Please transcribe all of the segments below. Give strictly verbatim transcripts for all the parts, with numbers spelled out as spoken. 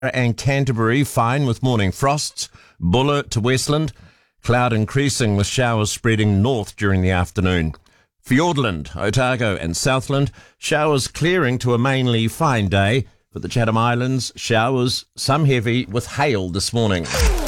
and Canterbury, fine with morning frosts. Buller to Westland, cloud increasing with showers spreading north during the afternoon. Fiordland, Otago and Southland, showers clearing to a mainly fine day. For the Chatham Islands, showers, some heavy with hail this morning.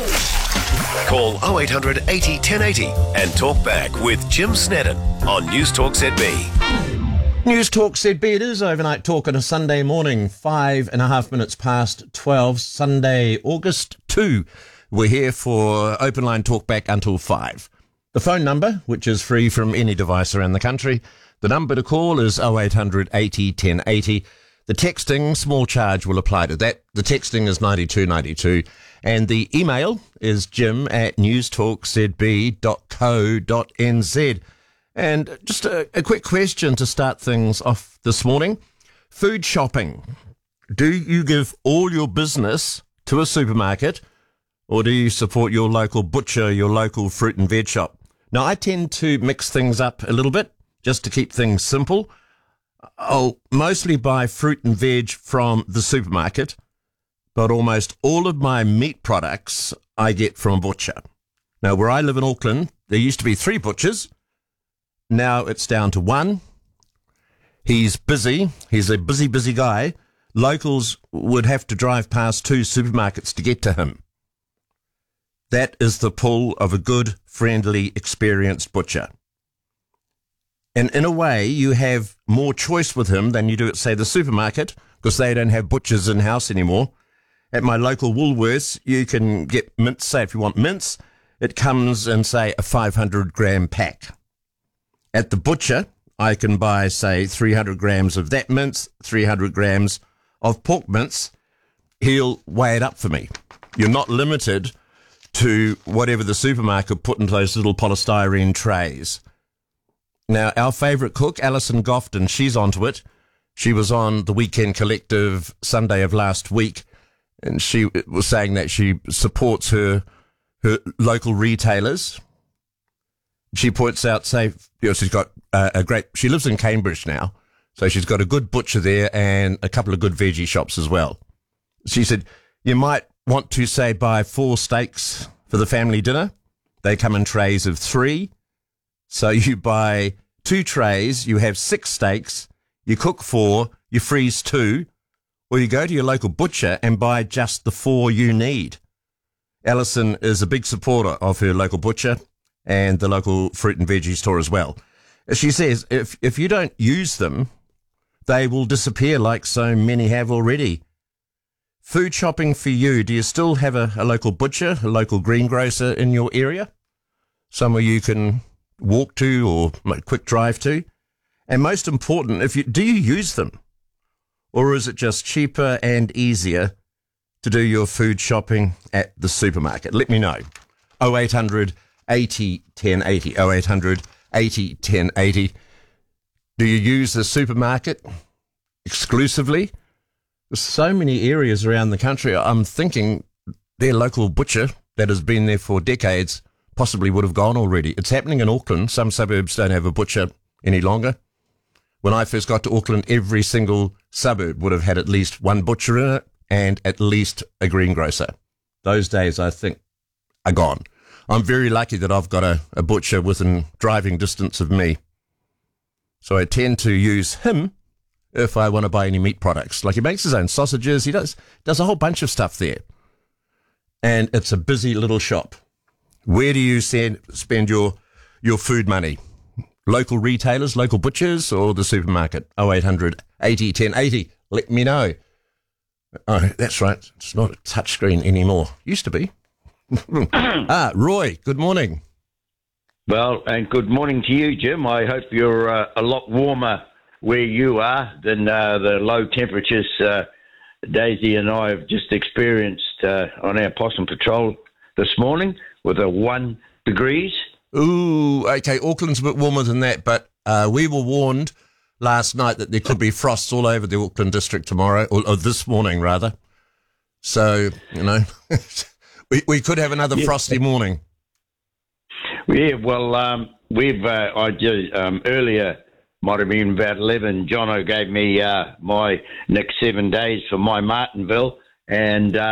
Call oh eight hundred eighty, ten eighty and talk back with Jim Snedden on News Talk Z B. News Talk Z B, it is overnight talk on a Sunday morning, five and a half minutes past twelve, Sunday, August second. We're here for open line talk back until five. The phone number, which is free from any device around the country, the number to call is oh eight hundred eighty, ten eighty. The texting, small charge will apply to that. The texting is ninety-two ninety-two. And the email is jim at newstalkzb dot co dot n z. And just a, a quick question to start things off this morning. Food shopping. Do you give all your business to a supermarket, or do you support your local butcher, your local fruit and veg shop? Now, I tend to mix things up a little bit just to keep things simple. I'll mostly buy fruit and veg from the supermarket, but almost all of my meat products I get from a butcher. Now, where I live in Auckland, there used to be three butchers. Now it's down to one. He's busy. He's a busy, busy guy. Locals would have to drive past two supermarkets to get to him. That is the pull of a good, friendly, experienced butcher. And in a way, you have more choice with him than you do at, say, the supermarket, because they don't have butchers in-house anymore. At my local Woolworths, you can get mince. Say, if you want mince, it comes in, say, a five hundred gram pack. At the butcher, I can buy, say, three hundred grams of that mince, three hundred grams of pork mince. He'll weigh it up for me. You're not limited to whatever the supermarket put into those little polystyrene trays. Now, our favourite cook, Alison Gofton, she's onto it. She was on the Weekend Collective Sunday of last week, and she was saying that she supports her her local retailers. She points out, say, you know, she's got uh, a great, she lives in Cambridge now, so she's got a good butcher there and a couple of good veggie shops as well. She said, you might want to, say, buy four steaks for the family dinner. They come in trays of three. So you buy two trays, you have six steaks, you cook four, you freeze two, or you go to your local butcher and buy just the four you need. Alison is a big supporter of her local butcher and the local fruit and veggie store as well. She says if if you don't use them, they will disappear like so many have already. Food shopping for you, do you still have a, a local butcher, a local greengrocer in your area? Somewhere you can walk to or a quick drive to? And most important, if you do you use them? Or is it just cheaper and easier to do your food shopping at the supermarket? Let me know. oh eight hundred eighty, ten eighty. oh eight hundred eighty, ten eighty. Do you use the supermarket exclusively? There's so many areas around the country. I'm thinking their local butcher that has been there for decades possibly would have gone already. It's happening in Auckland. Some suburbs don't have a butcher any longer. When I first got to Auckland, every single suburb would have had at least one butcher in it and at least a greengrocer. Those days, I think, are gone. I'm very lucky that I've got a, a butcher within driving distance of me. So I tend to use him if I want to buy any meat products. Like he makes his own sausages. He does, does a whole bunch of stuff there. And it's a busy little shop. Where do you send, spend your your food money? Local retailers, local butchers, or the supermarket? oh eight hundred eighty, ten eighty. Let me know. Oh, that's right. It's not a touchscreen anymore. Used to be. ah, Roy, good morning. Well, and good morning to you, Jim. I hope you're uh, a lot warmer where you are than uh, the low temperatures uh, Daisy and I have just experienced uh, on our possum patrol this morning with a one degrees. Ooh, okay, Auckland's a bit warmer than that, but uh, we were warned last night that there could be frosts all over the Auckland district tomorrow, or, or this morning rather. So, you know, we we could have another yeah. frosty morning. Yeah, well, um, we've uh, I just, um, earlier might have been about eleven. Jono gave me uh, my next seven days for my Martinville, and uh,